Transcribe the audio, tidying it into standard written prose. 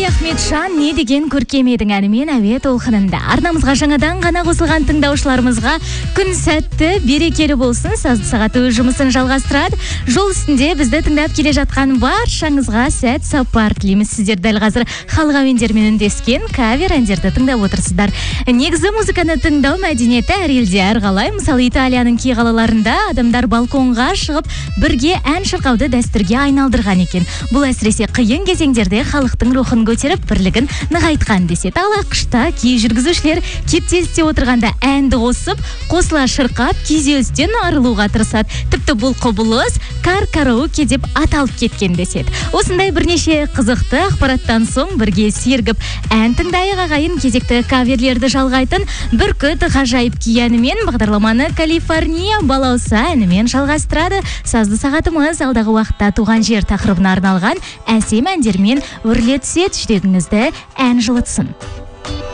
Ахметжан не деген көркем едің әнімен әуе толқынында. Арнамызға жаңадан ғана қосылған тыңдаушыларымызға күн сәтті, берекелі болсын. Сазды сағаты өз жұмысын жалғастырады. Жол үстінде бізді тыңдап келе жатқан баршаңызға сәт сапар тілейміз. Сіздер дәл қазір халық әуендермен үндескен кавер әндерді тыңдап отырсыздар. Негізі музыканы тыңдау мәдениеті әр елде әрқалай. Мысалы, Италияның кей қалаларында адамдар балконға шығып бірге ән шырқауды дәстүрге айналдырған екен. Бұл әсіресе қиын кезеңдерде халықтың рухын көтеріп бірлігін нығайтқан деседі. Ал ақшта кей жүргізушілер кептелісте отырғанда әнді қосыла шырқап күйзелістен арылуға тырысады. Тіпті бұл құбылыс караоке деп аталып кеткен деседі. Осындай бірнеше қызықты ақпараттан соң бірге сергіп ән тыңдайық ағайын. Кезекті каверлерді жалғайтын Бүркіт ғажайып күй әнімен бағдарламаны Калифорния балауса әнімен жалғастырады. Сазды сағатымыз алдағы уақытта туған жер тақырыбына арналған әсем әндермен өрле түседі. Жүрегіңізді ән жылытсын.